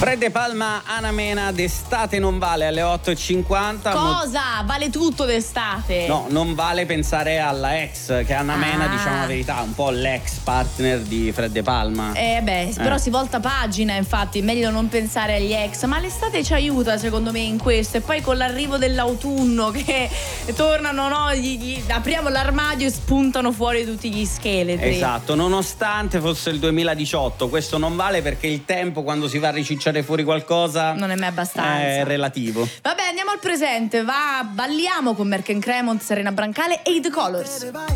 Fred De Palma, Ana Mena, d'estate non vale alle 8:50. Cosa? Vale tutto d'estate? No, non vale pensare alla ex, che Anna Mena, diciamo la verità, un po' l'ex partner di Fred De Palma. Però si volta pagina, infatti, è meglio non pensare agli ex, ma l'estate ci aiuta secondo me in questo, e poi con l'arrivo dell'autunno che tornano, no? Apriamo l'armadio e spuntano fuori tutti gli scheletri. Esatto, nonostante fosse il 2018, questo non vale perché il tempo quando si va a ricicciare fuori qualcosa non è mai abbastanza, è relativo. Vabbè, andiamo al presente, balliamo con Merck & Cremont, Serena Brancale e The Colors.